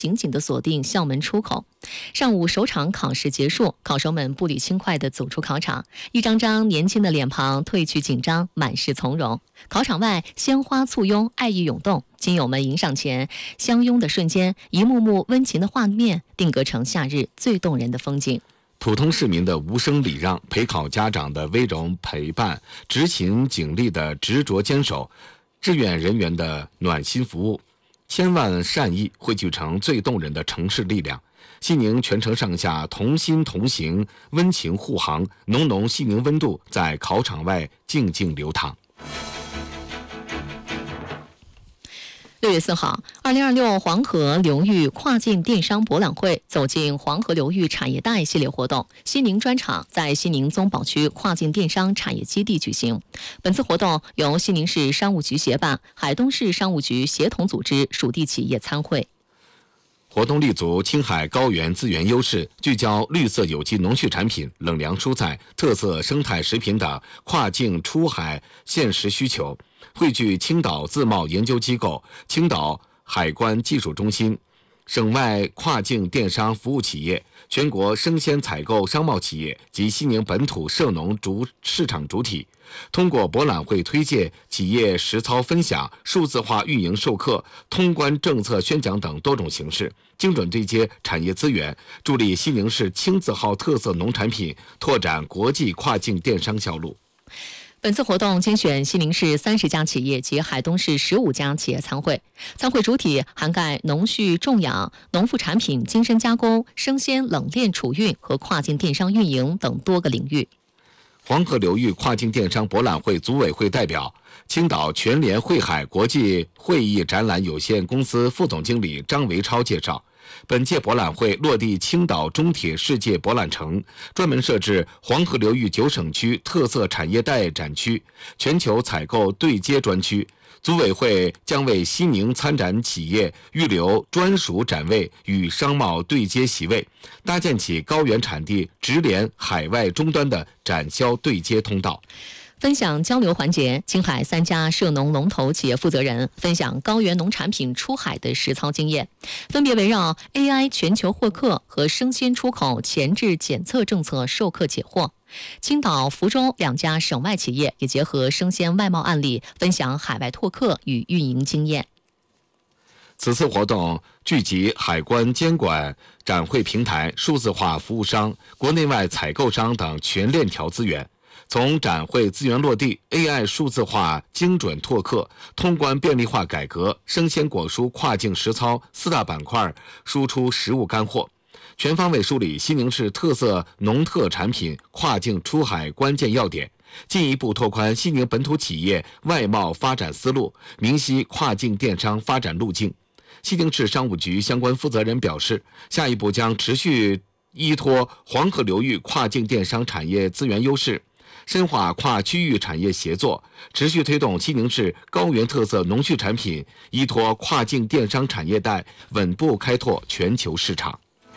紧紧地锁定校门出口。上午首场考试结束，考生们步履轻快地走出考场，一张张年轻的脸庞褪去紧张，满是从容。考场外鲜花簇拥，爱意涌动，亲友们迎上前，相拥的瞬间，一幕幕温情的画面定格成夏日最动人的风景。 普通市民的无声礼让，陪考家长的微容陪伴，执勤警力的执着坚守，志愿人员的暖心服务，千万善意汇聚成最动人的城市力量。西宁全城上下同心同行，温情护航，浓浓西宁温度在考场外静静流淌。 6月4号，2026黄河流域跨境电商博览会走进黄河流域产业带系列活动西宁专场在西宁宗宝区跨境电商产业基地举行。本次活动由西宁市商务局协办，海东市商务局协同组织属地企业参会。 活动立足青海高原资源优势，聚焦绿色有机农畜产品、冷粮蔬菜、特色生态食品等跨境出海现实需求，汇聚青岛自贸研究机构、青岛海关技术中心、省外跨境电商服务企业、全国生鲜采购商贸企业及西宁本土涉农市场主体，通过博览会推介、企业实操分享、数字化运营授课、通关政策宣讲等多种形式，精准对接产业资源，助力西宁市青字号特色农产品拓展国际跨境电商销路。 本次活动精选西宁市30家企业及海东市15家企业参会，参会主体涵盖农畜种养、农副产品精深加工、生鲜冷链储运和跨境电商运营等多个领域。 黄河流域跨境电商博览会组委会代表、青岛全联汇海国际会议展览有限公司副总经理张维超介绍，本届博览会落地青岛中铁世界博览城，专门设置黄河流域9省区特色产业带展区、全球采购对接专区。组委会将为西宁参展企业预留专属展位与商贸对接席位，搭建起高原产地直连海外终端的展销对接通道。 分享交流环节，青海3家涉农龙头企业负责人分享高原农产品出海的实操经验，分别围绕 AI 全球获客和生鲜出口前置检测政策授课解惑。青岛、福州2家省外企业也结合生鲜外贸案例，分享海外拓客与运营经验。 此次活动聚集海关监管、展会平台、数字化服务商、国内外采购商等全链条资源，从展会资源落地、AI 数字化精准拓客、通关便利化改革、生鲜果蔬跨境实操4大板块输出实物干货，全方位梳理西宁市特色农特产品跨境出海关键要点，进一步拓宽西宁本土企业外贸发展思路，明晰跨境电商发展路径。西宁市商务局相关负责人表示，下一步将持续依托黄河流域跨境电商产业资源优势，深化跨区域产业协作，持续推动西宁市高原特色农畜产品依托跨境电商产业带稳步开拓全球市场。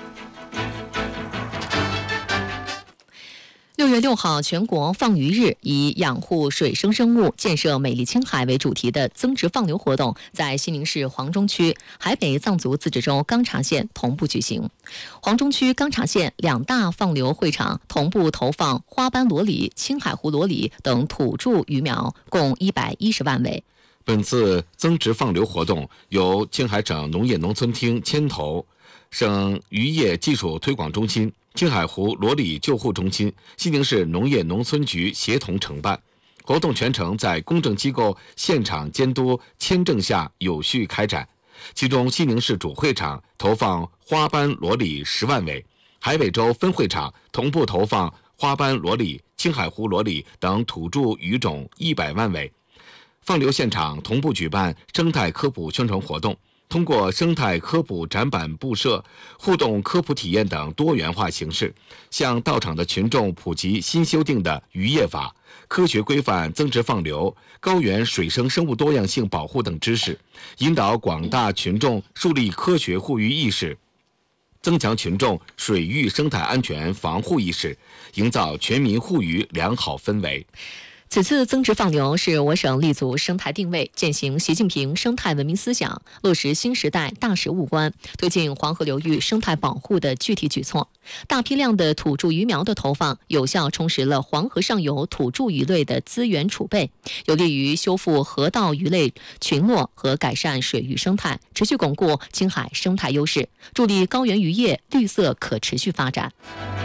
6月6号，全国放鱼日，以养护水生生物、建设美丽青海为主题的增值放流活动在西宁市黄中区海北藏族自治州钢察县同步举行。黄中区、钢察县2大放流会场同步投放花斑裸鲤、青海湖裸鲤等土著鱼苗，共110万尾。 本次增值放流活动由青海省农业农村厅牵头，省渔业技术推广中心、青海湖裸鲤救护中心、西宁市农业农村局协同承办。活动全程在公证机构现场监督签证下有序开展。其中，西宁市主会场投放花斑裸鲤10万尾，海北州分会场同步投放花斑裸鲤、青海湖裸鲤等土著鱼种100万尾。放流现场同步举办生态科普宣传活动，通过生态科普展板布设、互动科普体验等多元化形式，向到场的群众普及新修订的渔业法、科学规范增值放流、高原水生生物多样性保护等知识，引导广大群众树立科学护渔意识，增强群众水域生态安全防护意识，营造全民护渔良好氛围。 此次增值放流是我省立足生态定位，践行习近平生态文明思想，落实新时代大实务观，推进黄河流域生态保护的具体举措。大批量的土著鱼苗的投放，有效充实了黄河上游土著鱼类的资源储备，有利于修复河道鱼类群落和改善水域生态，持续巩固青海生态优势，助力高原渔业绿色可持续发展。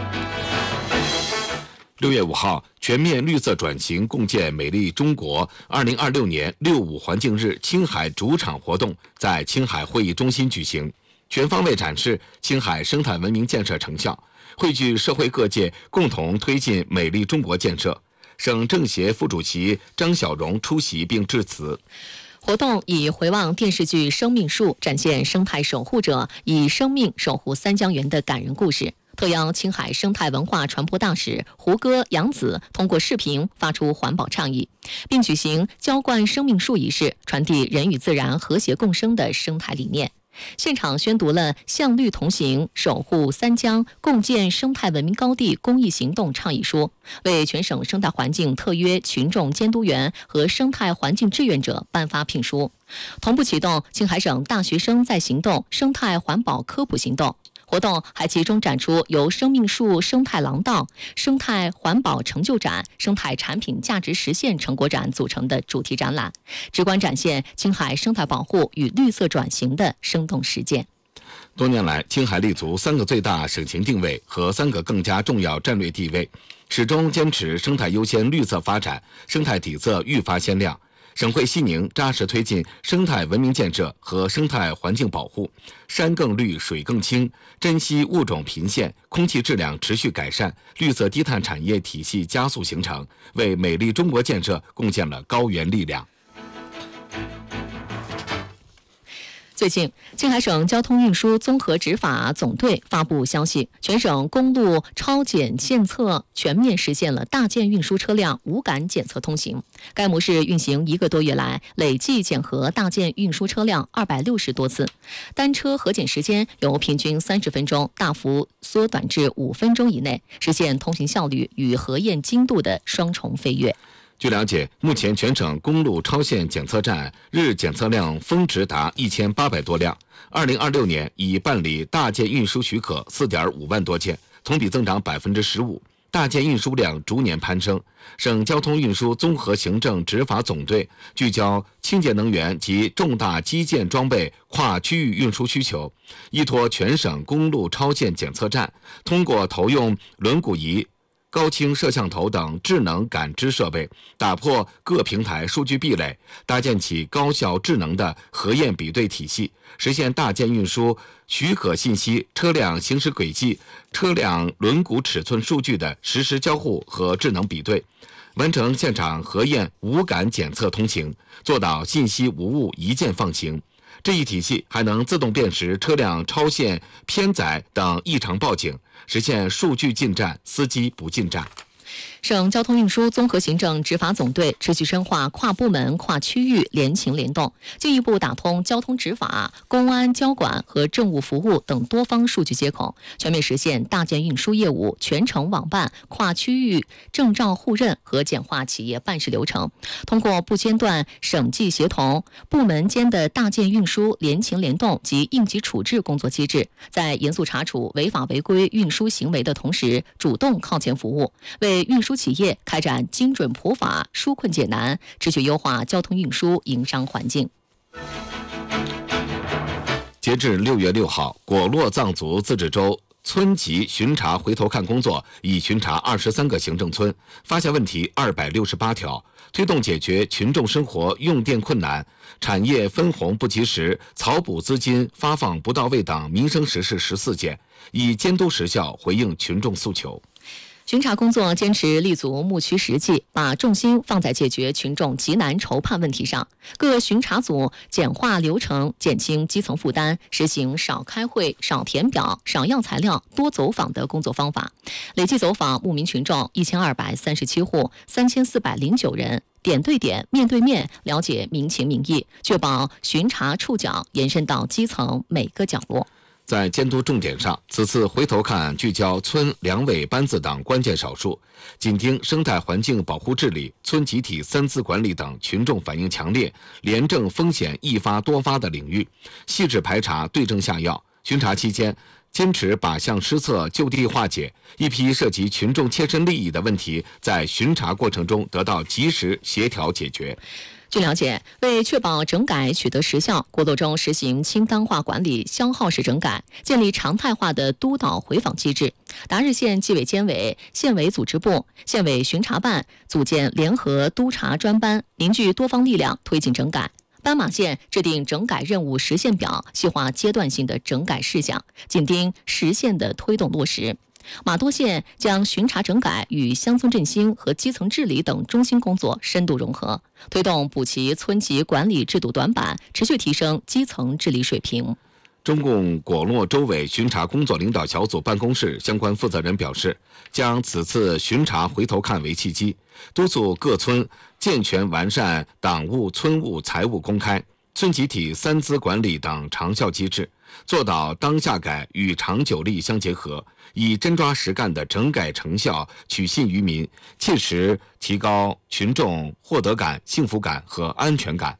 6月5号，全面绿色转型共建美丽中国2026年6·5环境日青海主场活动在青海会议中心举行，全方位展示青海生态文明建设成效，汇聚社会各界共同推进美丽中国建设。省政协副主席张小荣出席并致辞。 活动以回望电视剧《生命树》，展现生态守护者以生命守护三江源的感人故事。特邀青海生态文化传播大使胡歌、杨紫通过视频发出环保倡议，并举行浇灌生命树仪式，传递人与自然和谐共生的生态理念。现场宣读了向绿同行、守护三江、共建生态文明高地公益行动倡议书，为全省生态环境特约群众监督员和生态环境志愿者颁发聘书，同步启动青海省大学生在行动生态环保科普行动。活动还集中展出由生命树生态廊道、生态环保成就展、生态产品价值实现成果展组成的主题展览，直观展现青海生态保护与绿色转型的生动实践。 多年来，青海立足3个最大省情定位和3个更加重要战略地位，始终坚持生态优先、绿色发展，生态底色愈发鲜亮。省会西宁扎实推进生态文明建设和生态环境保护，山更绿水更清，珍稀物种频现，空气质量持续改善，绿色低碳产业体系加速形成，为美丽中国建设贡献了高原力量。 最近，青海省交通运输综合执法总队发布消息，全省公路超检检测全面实现了大件运输车辆无感检测通行。该模式运行1个多月来，累计检核大件运输车辆260多次，单车核检时间由平均30分钟大幅缩短至5分钟以内，实现通行效率与核验精度的双重飞跃。 据了解，目前全省公路超限检测站日检测量峰值达1800多辆。2026年已办理大件运输许可4.5万多件，同比增长15%，大件运输量逐年攀升。省交通运输综合行政执法总队聚焦清洁能源及重大基建装备跨区域运输需求，依托全省公路超限检测站，通过投用轮毂仪、高清摄像头等智能感知设备，打破各平台数据壁垒，搭建起高效智能的核验比对体系，实现大件运输许可信息、车辆行驶轨迹、车辆轮毂尺寸数据的实时交互和智能比对，完成现场核验无感检测通行，做到信息无误一键放行。这一体系还能自动辨识车辆超限偏载等异常报警，实现数据进站，司机不进站。 省交通运输综合行政执法总队持续深化跨部门、跨区域联勤联动，进一步打通交通执法、公安交管和政务服务等多方数据接口，全面实现大件运输业务全程网办、跨区域证照互认和简化企业办事流程。通过不间断省际协同、部门间的大件运输联勤联动及应急处置工作机制，在严肃查处违法违规运输行为的同时，主动靠前服务，为运输企业开展精准普法、纾困解难，持续优化交通运输营商环境。 截至6月6号，果洛藏族自治州村级巡查回头看工作已巡查23个行政村，发现问题268条，推动解决群众生活用电困难、产业分红不及时、草补资金发放不到位等民生实事14件，以监督实效回应群众诉求。 巡查工作坚持立足牧区实际，把重心放在解决群众急难愁盼问题上。各巡查组简化流程，减轻基层负担，实行少开会、少填表、少要材料、多走访的工作方法。累计走访牧民群众1237户，3409人。点对点、面对面了解民情民意，确保巡查触角延伸到基层每个角落。 在监督重点上，此次回头看聚焦村两委班子等关键少数，紧盯生态环境保护治理、村集体三资管理等群众反映强烈、廉政风险易发多发的领域，细致排查、对症下药。巡查期间，坚持靶向施策、就地化解，一批涉及群众切身利益的问题，在巡查过程中得到及时协调解决。 据了解，为确保整改取得实效，国土中实行清单化管理消耗式整改，建立常态化的督导回访机制。达日县纪委监委、县委组织部、县委巡查办组建联合督查专班，凝聚多方力量推进整改。斑马县制定整改任务实现表，细化阶段性的整改事项，紧盯实现的推动落实。玛多县将巡查整改与乡村振兴和基层治理等中心工作深度融合，推动补齐村级管理制度短板，持续提升基层治理水平。 中共果洛州委巡查工作领导小组办公室相关负责人表示，将此次巡查回头看为契机，督促各村健全完善党务、村务、财务公开、村集体三资管理等长效机制，做到当下改与长久力相结合，以真抓实干的整改成效取信于民，切实提高群众获得感、幸福感和安全感。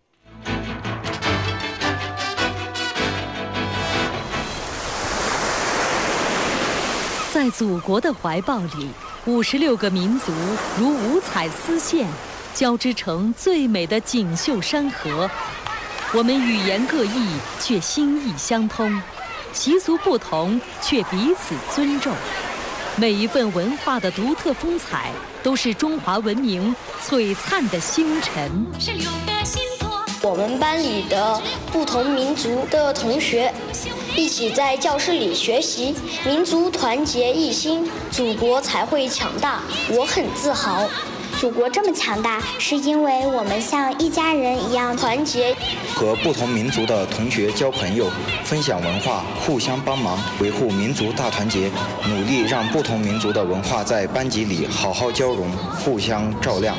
在祖国的怀抱里，56个民族如五彩丝线，交织成最美的锦绣山河。我们语言各异，却心意相通；习俗不同，却彼此尊重。每一份文化的独特风采，都是中华文明璀璨的星辰。 我们班里的不同民族的同学一起在教室里学习，民族团结一心，祖国才会强大。我很自豪。 祖国这么强大，是因为我们像一家人一样团结。 和不同民族的同学交朋友，分享文化，互相帮忙，维护民族大团结，努力让不同民族的文化在班级里好好交融，互相照亮。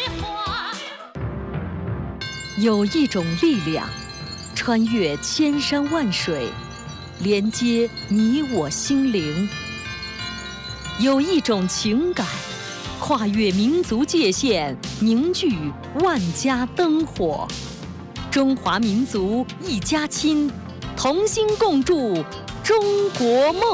有一种力量，穿越千山万水，连接你我心灵；有一种情感，跨越民族界限，凝聚万家灯火。中华民族一家亲，同心共筑中国梦。